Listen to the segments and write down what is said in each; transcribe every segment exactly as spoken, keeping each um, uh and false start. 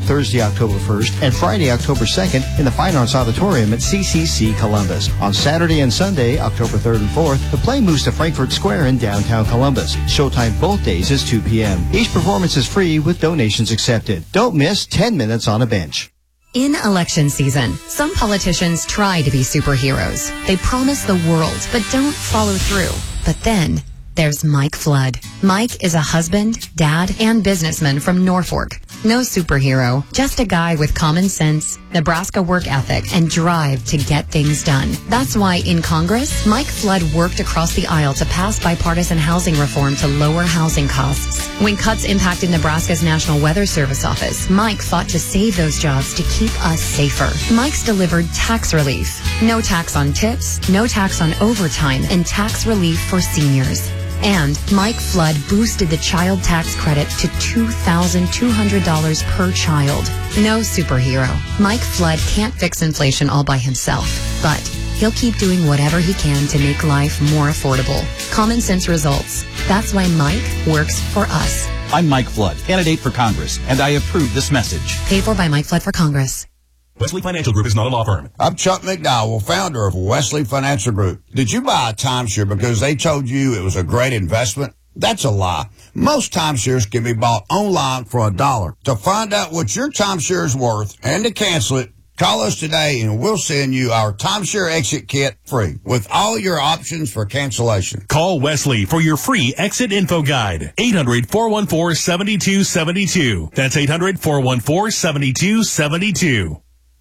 Thursday, October first, and Friday, October second in the Fine Arts Auditorium at C C C Columbus. On Saturday and Sunday, October third and fourth, the play moves to Frankfurt Square in downtown Columbus. Showtime both days is two p.m. Each performance is free with donations accepted. Don't miss ten minutes on a bench. In election season, some politicians try to be superheroes. They promise the world, but don't follow through. But then, there's Mike Flood. Mike is a husband, dad, and businessman from Norfolk. No superhero, just a guy with common sense, Nebraska work ethic, and drive to get things done. That's why in Congress, Mike Flood worked across the aisle to pass bipartisan housing reform to lower housing costs. When cuts impacted Nebraska's National Weather Service office, Mike fought to save those jobs to keep us safer. Mike's delivered tax relief. No tax on tips, no tax on overtime, and tax relief for seniors. And Mike Flood boosted the child tax credit to two thousand two hundred dollars per child. No superhero. Mike Flood can't fix inflation all by himself, but he'll keep doing whatever he can to make life more affordable. Common sense results. That's why Mike works for us. I'm Mike Flood, candidate for Congress, and I approve this message. Paid for by Mike Flood for Congress. Wesley Financial Group is not a law firm. I'm Chuck McDowell, founder of Wesley Financial Group. Did you buy a timeshare because they told you it was a great investment? That's a lie. Most timeshares can be bought online for a dollar. To find out what your timeshare is worth and to cancel it, call us today and we'll send you our timeshare exit kit free with all your options for cancellation. Call Wesley for your free exit info guide. eight hundred, four one four, seven two seven two. That's eight hundred, four one four, seven two seven two.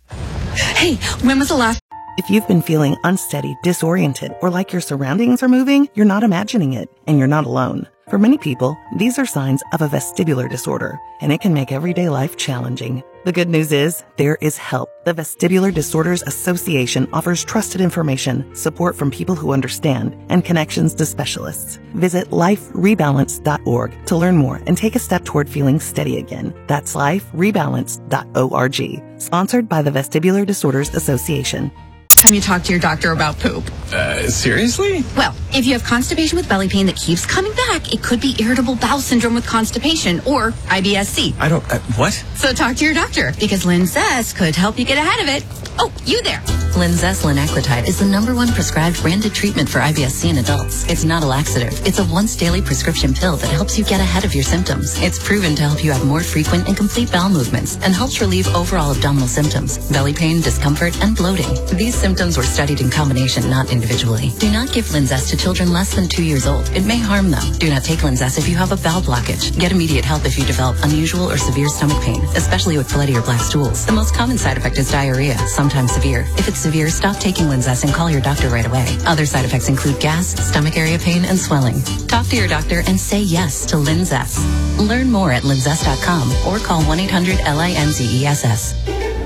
Hey, when was the last... If you've been feeling unsteady, disoriented, or like your surroundings are moving, you're not imagining it, and you're not alone. For many people, these are signs of a vestibular disorder, and it can make everyday life challenging. The good news is, there is help. The Vestibular Disorders Association offers trusted information, support from people who understand, and connections to specialists. Visit life rebalance dot org to learn more and take a step toward feeling steady again. That's life rebalance dot org. Sponsored by the Vestibular Disorders Association. Time you talk to your doctor about poop. Uh, seriously? Well, if you have constipation with belly pain that keeps coming back, it could be irritable bowel syndrome with constipation or I B S C. I don't, uh, what? So talk to your doctor because Linzess could help you get ahead of it. Oh, you there. Linzess linaclotide is the number one prescribed branded treatment for I B S C in adults. It's not a laxative. It's a once daily prescription pill that helps you get ahead of your symptoms. It's proven to help you have more frequent and complete bowel movements and helps relieve overall abdominal symptoms, belly pain, discomfort, and bloating. These symptoms were studied in combination, not individually. Do not give Linzess to children less than two years old. It may harm them. Do not take Linzess if you have a bowel blockage. Get immediate help if you develop unusual or severe stomach pain, especially with bloody or black stools. The most common side effect is diarrhea, sometimes severe. If it's severe, stop taking Linzess and call your doctor right away. Other side effects include gas, stomach area pain, and swelling. Talk to your doctor and say yes to Linzess. Learn more at linzess dot com or call one eight hundred L I N Z E S S.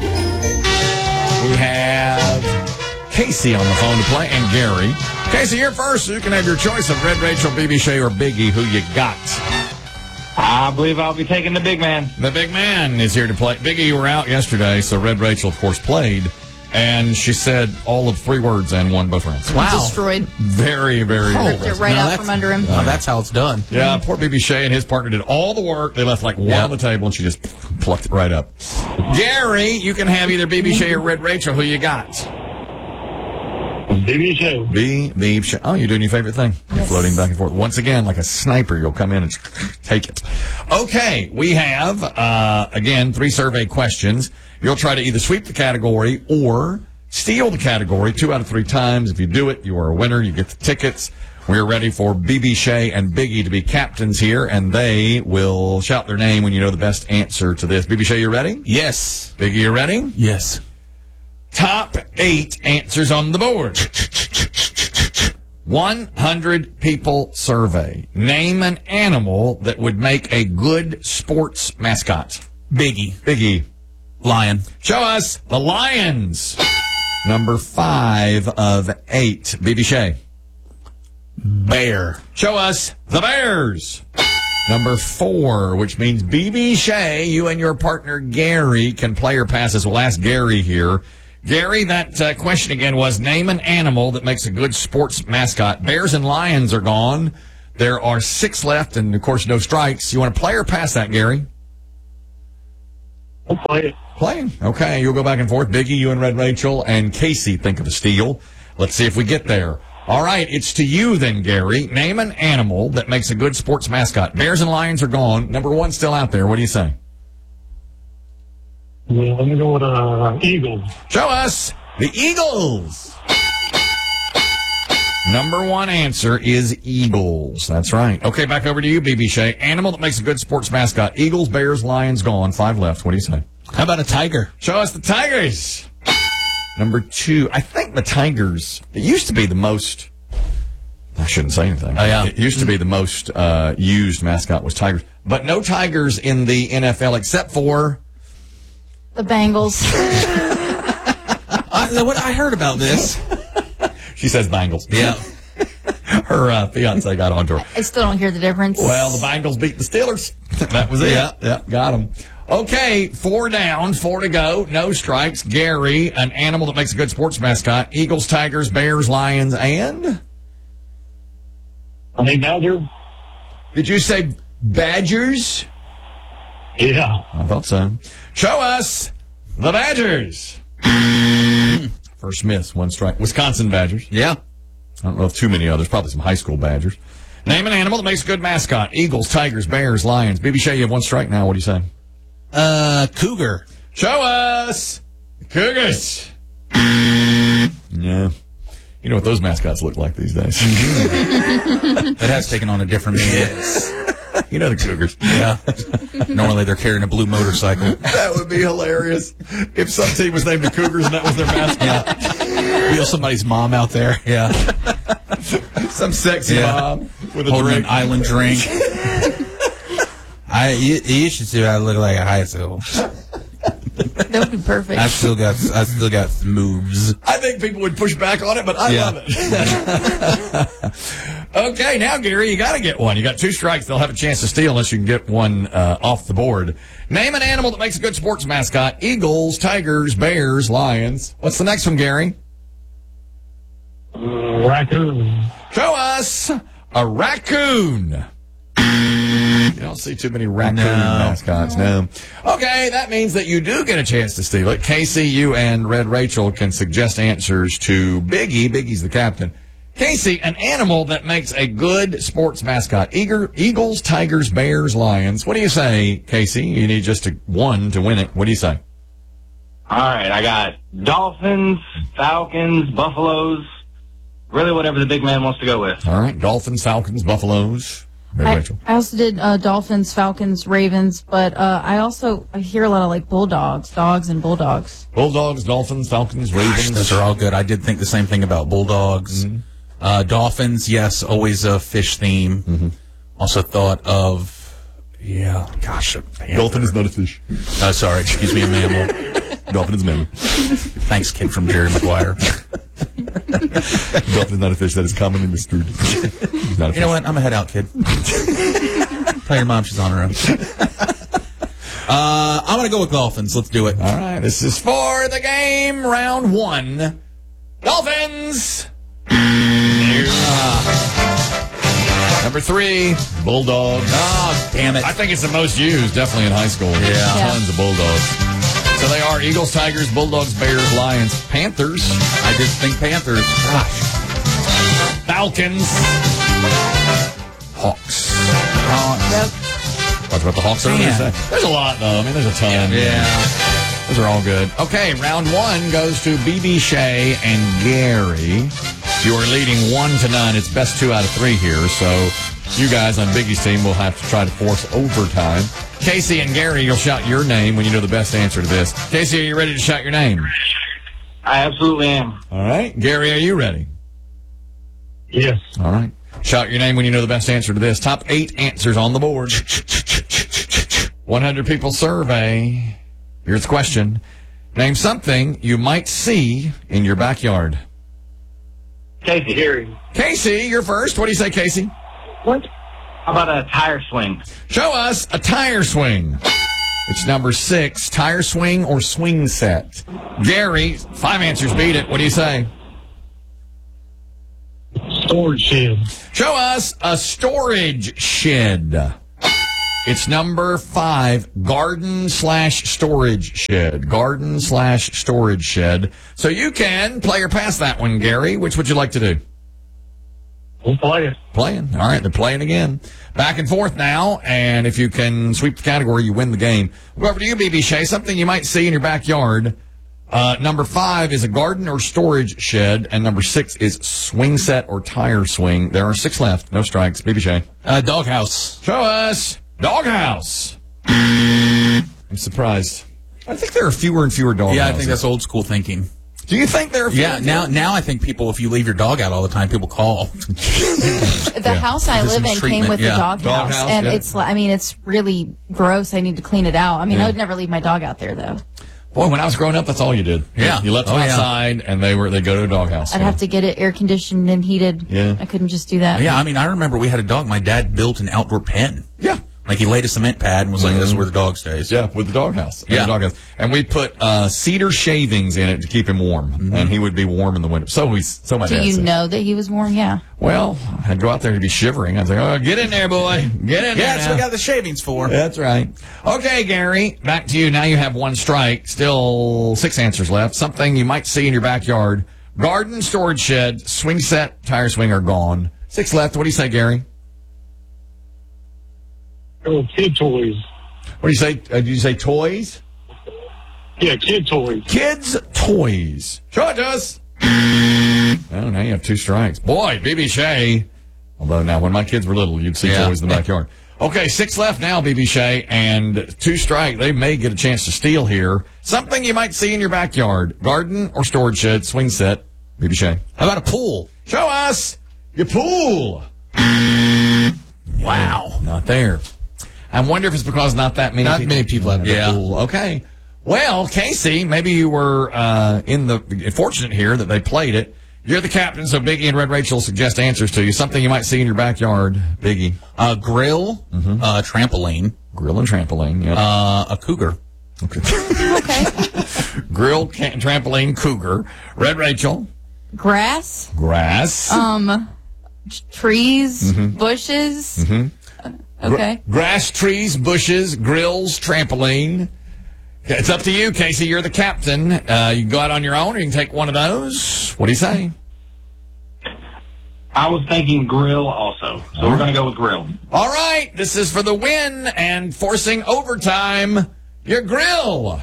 We have Casey on the phone to play, and Gary. Casey, you're first. You can have your choice of Red Rachel, B B Shea, or Biggie. Who you got? I believe I'll be taking the big man. The big man is here to play. Biggie, you were out yesterday, so Red Rachel, of course, played. And she said all of three words and won both rounds. Wow. Destroyed. Very, very Oh, Ripped it right no, out from under him. Uh, that's how it's done. Yeah, poor B B Shea and his partner did all the work. They left like one Yep. on the table, and she just plucked it right up. Gary, you can have either B B Shea or Red Rachel. Who you got? B B Shea. B B Shea. Oh, you're doing your favorite thing. You're Yes. floating back and forth. Once again, like a sniper, you'll come in and take it. Okay, we have, uh, again, three survey questions. You'll try to either sweep the category or steal the category two out of three times. If you do it, you are a winner. You get the tickets. We're ready for B B Shea and Biggie to be captains here, and they will shout their name when you know the best answer to this. B B Shea, you ready? Yes. Biggie, you ready? Yes. Top eight answers on the board. one hundred people survey. Name an animal that would make a good sports mascot. Biggie. Biggie. Lion. Show us the Lions. Number five of eight. B B Shea. Bear. Show us the Bears. Number four, which means B B Shea, you and your partner Gary can play or pass this. We'll ask Gary here. Gary, that uh, question again was name an animal that makes a good sports mascot. Bears and Lions are gone. There are six left, and of course no strikes. You want to play or pass that, Gary? I'll play it. Playing. Okay, you'll go back and forth. Biggie, you and Red Rachel, and Casey think of a steal. Let's see if we get there. All right, it's to you then, Gary. Name an animal that makes a good sports mascot. Bears and lions are gone. Number one still out there. What do you say? Yeah, let me go with uh, Eagles. Show us the Eagles. Number one answer is Eagles. That's right. Okay, back over to you, B B Shea. Animal that makes a good sports mascot. Eagles, Bears, Lions, gone. Five left. What do you say? How about a tiger? Show us the Tigers. Number two, I think the Tigers, it used to be the most, I shouldn't say anything. Oh, yeah. It used to be the most uh, used mascot was Tigers. But no Tigers in the N F L except for... The Bengals. I, what, I heard about this. She says Bengals. Yeah. Her uh, fiance got onto her. I still don't hear the difference. Well, the Bengals beat the Steelers. That was it. Yeah, yeah, got them. Okay, four down, four to go, no strikes. Gary, an animal that makes a good sports mascot. Eagles, Tigers, Bears, Lions, and? Honey Badger. Did you say Badgers? Yeah. I thought so. Show us the Badgers. First miss, one strike. Wisconsin Badgers. Yeah. I don't know if too many others, probably some high school Badgers. Name an animal that makes a good mascot. Eagles, Tigers, Bears, Lions. B B Shea, you have one strike now. What do you say? Uh, cougar. Show us the Cougars. Yeah. You know what those mascots look like these days. It has taken on a different meaning. You know the Cougars. Yeah. Normally they're carrying a blue motorcycle. That would be hilarious if some team was named the Cougars and that was their mascot. Yeah. Feel somebody's mom out there. Yeah. Some sexy Yeah. mom with a holding drink. an island drink. I you, you should see I look like a high school. That would be perfect. I still got I still got moves. I think people would push back on it, but I Yeah. love it. Okay, now, Gary, you got to get one. You got two strikes. They'll have a chance to steal unless you can get one uh, off the board. Name an animal that makes a good sports mascot. Eagles, Tigers, Bears, Lions. What's the next one, Gary? Uh, raccoon. Show us a raccoon. You don't see too many raccoon No. mascots, no. Okay, that means that you do get a chance to steal it. Casey, you and Red Rachel can suggest answers to Biggie. Biggie's the captain. Casey, an animal that makes a good sports mascot. Eager, Eagles, Tigers, Bears, Lions. What do you say, Casey? You need just a, one to win it. What do you say? All right, I got Dolphins, Falcons, Buffaloes, really whatever the big man wants to go with. All right, Dolphins, Falcons, Buffaloes. Red I, Rachel. I also did uh, Dolphins, Falcons, Ravens, but uh, I also I hear a lot of like bulldogs, dogs, and bulldogs. Bulldogs, Dolphins, Falcons, Gosh, Ravens. those are all good. I did think the same thing about Bulldogs. Mm-hmm. Uh, Dolphins, yes, always a fish theme. Mm-hmm. Also thought of, yeah, gosh. a Dolphin is not a fish. Uh, sorry, excuse me, a mammal. Dolphin is a mammal. Thanks, kid from Jerry Maguire. Dolphin is not a fish that is common in the street. He's not a You know fish. what? I'm gonna head out, kid. Tell your mom she's on her own. Uh, I'm gonna go with Dolphins. Let's do it. All right, this is for the game, round one. Dolphins. Uh, number three, Bulldogs. Oh, damn it. I think it's the most used, definitely in high school. Yeah. Yeah. Tons of Bulldogs. So they are Eagles, Tigers, Bulldogs, Bears, Lions, Panthers. I did think Panthers. Gosh. Falcons. Hawks. Uh, Talked about the Hawks earlier. Man. There's a lot, though. I mean, there's a ton. yeah. Those are all good. Okay, round one goes to B B Shea and Gary. You are leading one to none. It's best two out of three here, so you guys on Biggie's team will have to try to force overtime. Casey and Gary, you'll shout your name when you know the best answer to this. Casey, are you ready to shout your name? I absolutely am. All right. Gary, are you ready? Yes. All right. Shout your name when you know the best answer to this. Top eight answers on the board. one hundred people survey. Here's the question. Name something you might see in your backyard. Casey. Gary. Casey, you're first. What do you say, Casey? What? How about a tire swing? Show us a tire swing. It's number six, tire swing or swing set. Gary, five answers beat it. What do you say? Storage shed. Show us a storage shed. It's number five, garden slash storage shed. Garden slash storage shed. So you can play or pass that one, Gary. Which would you like to do? We'll play it. Playing. All right, they're playing again. Back and forth now, and if you can sweep the category, you win the game. We'll go over to you, B B Shea. Something you might see in your backyard. Uh, number five is a garden or storage shed, and number six is swing set or tire swing. There are six left. No strikes. B B Shea. Uh, doghouse. Show us. Doghouse. I'm surprised. I think there are fewer and fewer dog Yeah, houses. I think that's old school thinking. Do you think there are fewer? Yeah, now now I think people, if you leave your dog out all the time, people call. The Yeah. house I There's live some in treatment, came with yeah. the dog house, Doghouse, and yeah. it's I mean it's really gross. I need to clean it out. I mean Yeah. I would never leave my dog out there though. Boy, when I was growing up, that's all you did. Yeah. You left them Oh, yeah. outside, and they were they go to a doghouse. I'd have to get it air conditioned and heated. Yeah. I couldn't just do that. Yeah, I mean, I remember we had a dog. My dad built an outdoor pen. Yeah. Like he laid a cement pad and was like, "This is where the dog stays." Yeah, with the doghouse. Yeah. The doghouse. And we put uh, cedar shavings in it to keep him warm, Mm-hmm. and he would be warm in the winter. So we, so my Do dad you said. know that he was warm? Yeah. Well, I'd go out there to be shivering. I'd say, "Oh, get in there, boy, get in there." Yeah, that's what we now." got the shavings for. That's right. Okay, Gary, back to you. Now you have one strike. Still six answers left. Something you might see in your backyard. Garden, storage shed, swing set, tire swing are gone. Six left. What do you say, Gary? Oh, kid toys. What do you say? Uh, did you say toys? Yeah, kid toys. Kids' toys. Show it to us. Oh, now you have two strikes. Boy, B B Shea. Although now when my kids were little, you'd see Yeah. toys in the backyard. Okay, six left now, B B Shea, and two strike. They may get a chance to steal here. Something you might see in your backyard. Garden or storage shed, swing set. B B Shea. How about a pool? Show us your pool. Wow. Not there. I wonder if it's because not that many Not people, many people have a yeah. pool. Okay. Well, Casey, maybe you were uh, in the fortunate here that they played it. You're the captain, so Biggie and Red Rachel suggest answers to you. Something you might see in your backyard, Biggie. A grill, Mm-hmm. uh, trampoline, Grill and trampoline. Yep. uh, a cougar. Okay. Okay. Grill, can- trampoline, cougar. Red Rachel. Grass. Grass. Um. t- Trees. Mhm. Bushes. Mhm. Okay. Gra- grass, trees, bushes, grills, trampoline. It's up to you, Casey. You're the captain. Uh, you can go out on your own, or you can take one of those. What do you say? I was thinking grill also, so we're going to go with grill. All right, this is for the win and forcing overtime. Your grill.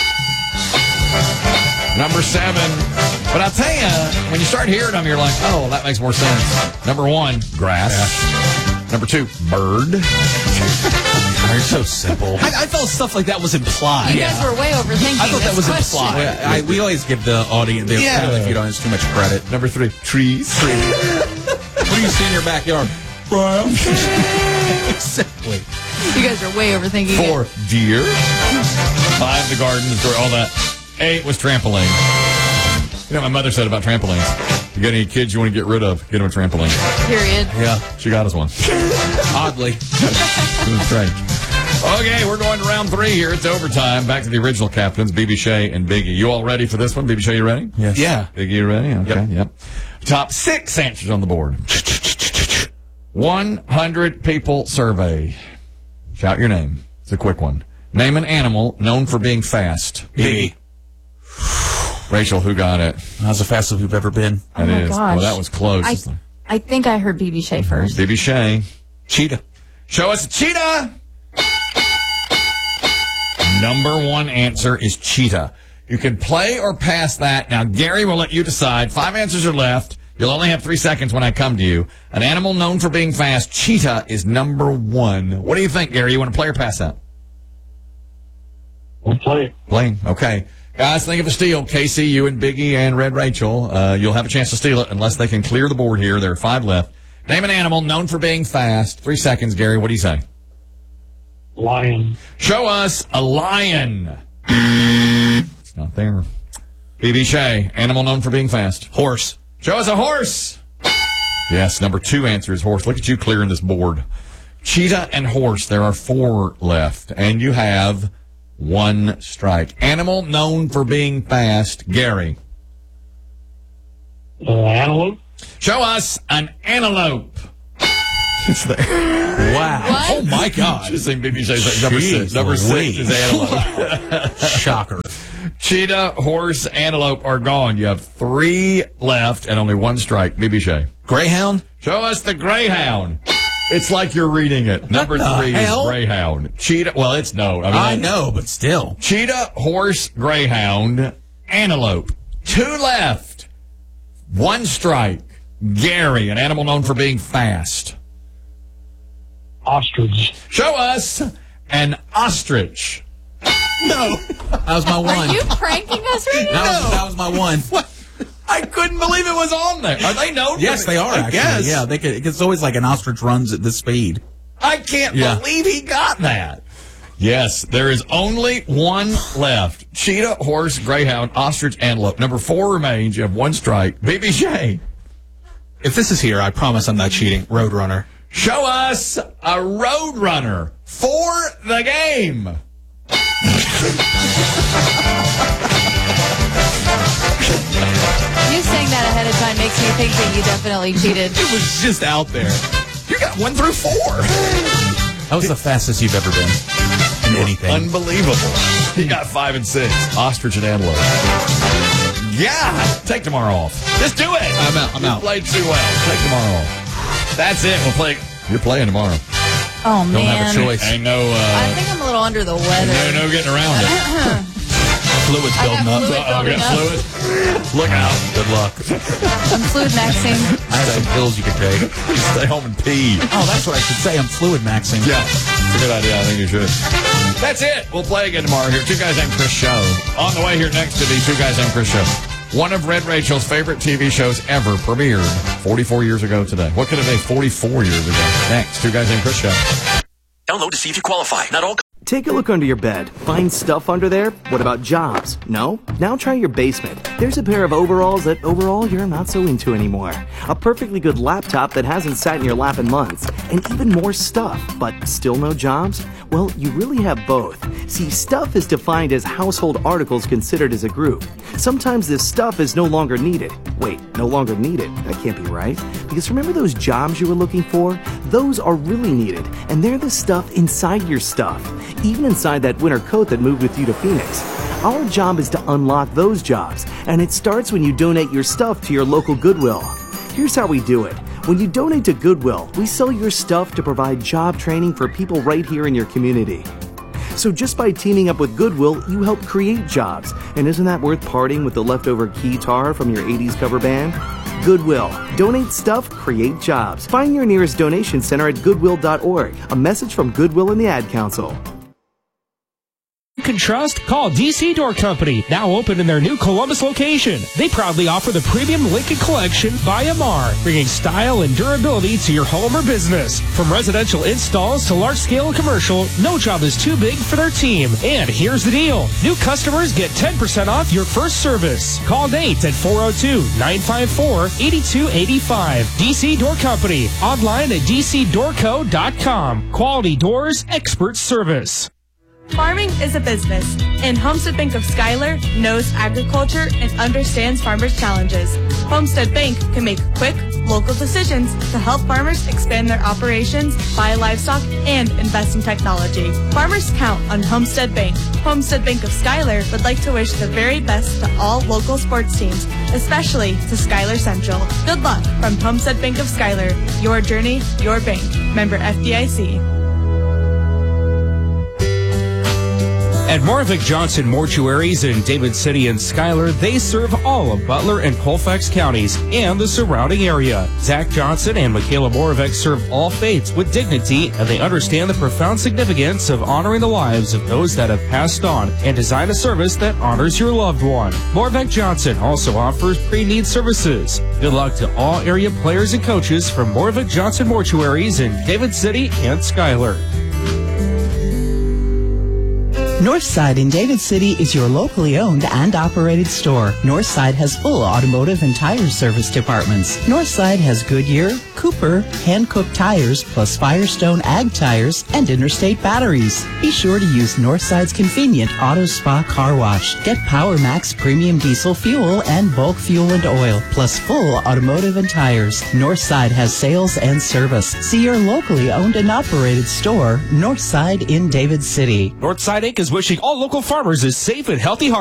Number seven. But I'll tell you, when you start hearing them, you're like, oh, that makes more sense. Number one, grass. Number two, bird. They're so simple. I, I felt stuff like that was implied. You guys were way overthinking. I thought that this was question. implied. I, we always give the audience, the Yeah. yeah. if you don't, it's too much credit. Number three, trees. What do you see in your backyard? Exactly. You guys are way overthinking it. Four, deer. Five, the garden, the store, all that. Eight was trampoline. You know what my mother said about trampolines? If you got any kids you want to get rid of, get them a trampoline. Period. Yeah, she got us one. Oddly. That's right. Okay, we're going to round three here. It's overtime. Back to the original captains, B B Shea and Biggie. You all ready for this one? B B Shea, you ready? Yes. Yeah. Biggie, you ready? Okay, yep. Yep. Top six answers on the board. one hundred people survey. Shout your name. It's a quick one. Name an animal known for being fast. Biggie. Rachel, who got it? That's the fastest we've ever been. Oh That my is. gosh. Well, that was close. I, I think I heard B B Shea first. B B Shea. Cheetah. Show us a cheetah. Number one answer is cheetah. You can play or pass that. Now, Gary will let you decide. Five answers are left. You'll only have three seconds when I come to you. An animal known for being fast. Cheetah is number one. What do you think, Gary? You want to play or pass that? We'll play it. Play. Okay. Guys, think of a steal. Casey, you and Biggie and Red Rachel. Uh, you'll have a chance to steal it unless they can clear the board here. There are five left. Name an animal known for being fast. Three seconds, Gary. What do you say? Lion. Show us a lion. It's not there. B B Shea, animal known for being fast. Horse. Show us a horse. Yes, number two answer is horse. Look at you clearing this board. Cheetah and horse. There are four left, and you have one strike. Animal known for being fast. Gary. Uh, antelope. Show us an antelope. It's there. Wow. What? Oh, my God. Just saying B B J is number six. Jeez Number six Louise. is antelope. Shocker. Cheetah, horse, antelope are gone. You have three left and only one strike. B B J. Greyhound? Show us the greyhound. It's like you're reading it. Number the three hell? is greyhound. Cheetah, well, it's no. I, mean, I know, but still. Cheetah, horse, greyhound, antelope. Two left. One strike. Gary, an animal known for being fast. Ostrich. Show us an ostrich. No. That was my one. Are you pranking us right now? That, was, that was my one. What? I couldn't believe it was on there. Are they known? Yes, for they are, I actually. guess. Yeah, they could, it's always like an ostrich runs at this speed. I can't Yeah. believe he got that. Yes, there is only one left. Cheetah, horse, greyhound, ostrich, antelope. Number four remains. You have one strike. B B J. If this is here, I promise I'm not cheating. Roadrunner. Show us a roadrunner for the game. You saying that ahead of time makes me think that you definitely cheated. It was just out there. You got one through four. That was the fastest you've ever been in anything. Unbelievable. He got five and six. Ostrich and antelope. Yeah. Take tomorrow off. Just do it. I'm out. I'm you out. played too well. Take tomorrow off. That's it. We'll play. You're playing tomorrow. Oh, Don't man. have a choice. Ain't no, uh, I think I'm a little under the weather. no, no getting around it. Fluid's I got building up. fluid Uh-oh, we building got up. fluid. Look out. Good luck. I'm fluid maxing. I have some pills you can take. Stay home and pee. Oh, that's what I should say. I'm fluid maxing. Yeah, it's a good idea. I think you should. That's it. We'll play again tomorrow here. Two Guys Named Chris Show. On the way here next to the Two Guys Named Chris Show. One of Red Rachel's favorite T V shows ever premiered forty-four years ago today. What could it be forty-four years ago? Next, Two Guys Named Chris Show. Download to see if you qualify. Not all. Take a look under your bed. Find stuff under there? What about jobs? No? Now try your basement. There's a pair of overalls that overall you're not so into anymore. A perfectly good laptop that hasn't sat in your lap in months. And even more stuff, but still no jobs? Well, you really have both. See, stuff is defined as household articles considered as a group. Sometimes this stuff is no longer needed. Wait, no longer needed? That can't be right. Because remember those jobs you were looking for? Those are really needed, and they're the stuff inside your stuff. Even inside that winter coat that moved with you to Phoenix. Our job is to unlock those jobs, and it starts when you donate your stuff to your local Goodwill. Here's how we do it. When you donate to Goodwill, we sell your stuff to provide job training for people right here in your community. So just by teaming up with Goodwill, you help create jobs. And isn't that worth parting with the leftover keytar from your eighties cover band? Goodwill. Donate stuff, create jobs. Find your nearest donation center at goodwill dot org. A message from Goodwill and the Ad Council. You can trust? Call D C Door Company, now open in their new Columbus location. They proudly offer the premium Lincoln Collection by M R, bringing style and durability to your home or business. From residential installs to large-scale commercial, no job is too big for their team. And here's the deal. New customers get ten percent off your first service. Call Nate at four oh two, nine five four, eight two eight five. D C Door Company, online at d c door co dot com. Quality doors, expert service. Farming is a business, and Homestead Bank of Schuyler knows agriculture and understands farmers' challenges. Homestead Bank can make quick, local decisions to help farmers expand their operations, buy livestock, and invest in technology. Farmers count on Homestead Bank. Homestead Bank of Schuyler would like to wish the very best to all local sports teams, especially to Schuyler Central. Good luck from Homestead Bank of Schuyler. Your journey, your bank. Member F D I C. At Moravec Johnson Mortuaries in David City and Schuyler, they serve all of Butler and Colfax counties and the surrounding area. Zach Johnson and Michaela Moravec serve all faiths with dignity, and they understand the profound significance of honoring the lives of those that have passed on and design a service that honors your loved one. Moravec Johnson also offers pre-need services. Good luck to all area players and coaches from Moravec Johnson Mortuaries in David City and Schuyler. Northside in David City is your locally owned and operated store. Northside has full automotive and tire service departments. Northside has Goodyear, Cooper, hand-cooked tires, plus Firestone Ag tires and Interstate batteries. Be sure to use Northside's convenient Auto Spa Car Wash. Get Power Max Premium Diesel Fuel and bulk fuel and oil, plus full automotive and tires. Northside has sales and service. See your locally owned and operated store, Northside in David City. Northside Incorporated is wishing all local farmers a safe and healthy harvest.